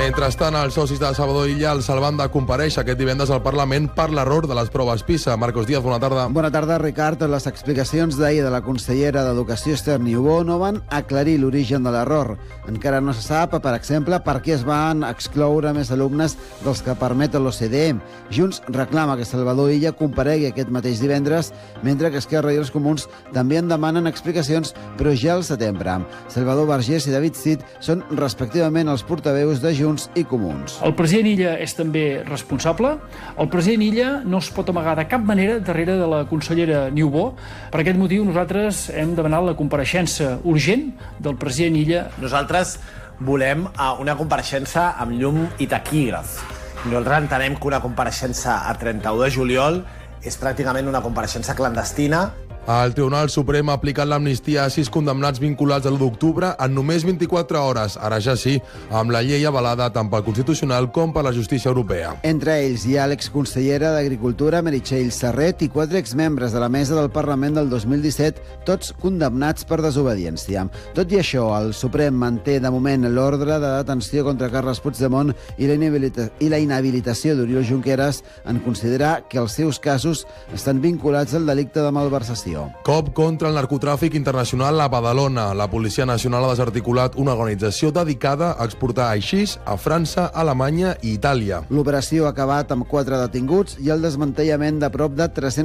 Mentrestant, els socis de Salvador Illa el salvan de comparèixer aquest divendres al Parlament per l'error de les proves PISA. Marcos Díaz, bona tarda. Bona tarda, Ricard. Les explicacions d'ahir de la consellera d'Educació, Esther Niubó, no van aclarir l'origen de l'error. Encara no se sap, per exemple, per què es van excloure més alumnes dels que permet l'OCDE. Junts reclama que Salvador Illa comparegui aquest mateix divendres, mentre que Esquerra i els Comuns també en demanen explicacions, però ja al setembre. Salvador Vergés i David Cid són respectivament els portaveus de Junts i Comuns. El president Illa és també responsable. El president Illa no es pot amagar de cap manera darrere de la consellera Niubó. Per aquest motiu nosaltres hem demanat la compareixença urgent del president Illa. Nosaltres volem una compareixença amb llum i taquígraf. Nosaltres entenem que una compareixença a 31 de juliol és pràcticament una compareixença clandestina. El Tribunal Suprem ha aplicat l'amnistia a 6 condemnats vinculats a l'1 d'octubre en només 24 hores, ara ja sí, amb la llei avalada tant pel Constitucional com per la justícia europea. Entre ells hi ha l'exconsellera d'Agricultura, Meritxell Serret, i 4 exmembres de la mesa del Parlament del 2017, tots condemnats per desobediència. Tot i això, el Suprem manté de moment l'ordre de detenció contra Carles Puigdemont i la inhabilitació d'Oriol Junqueras en considerar que els seus casos estan vinculats al delicte de malversació. Cop contra el narcotràfic internacional a Badalona. La Policia Nacional ha desarticulat una organització dedicada a exportar haixís a França, Alemanya i Itàlia. L'operació ha acabat amb 4 detinguts i el desmantellament de prop de 300